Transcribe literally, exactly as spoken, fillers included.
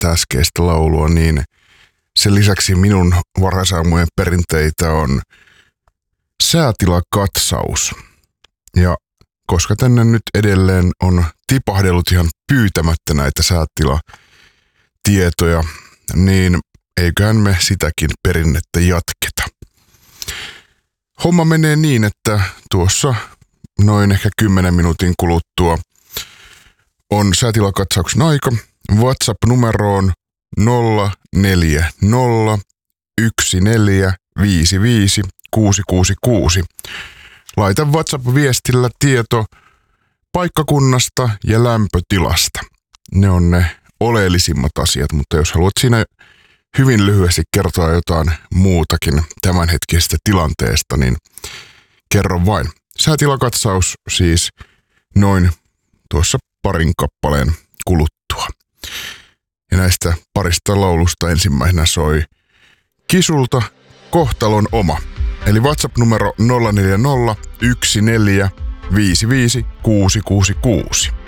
tätä äskeistä laulua, niin sen lisäksi minun varhaisaamujen perinteitä on säätilakatsaus. Ja koska tänne nyt edelleen on tipahdellut ihan pyytämättä näitä säätilatietoja, niin eiköhän me sitäkin perinnettä jatketa. Homma menee niin, että tuossa noin ehkä kymmenen minuutin kuluttua on säätilakatsauksen aika. WhatsApp-numeroon nolla neljä nolla yksi neljä viisi viisi kuusi kuusi kuusi. Laita WhatsApp-viestillä tieto paikkakunnasta ja lämpötilasta. Ne on ne oleellisimmat asiat, mutta jos haluat siinä hyvin lyhyesti kertoa jotain muutakin tämänhetkisestä tilanteesta, niin kerro vain. Säätilakatsaus siis noin tuossa parin kappaleen kuluttua. Ja näistä parista laulusta ensimmäisenä soi Kisulta Kohtalon oma. Eli WhatsApp-numero nolla neljä nolla yksi neljä viisi viisi kuusi kuusi kuusi.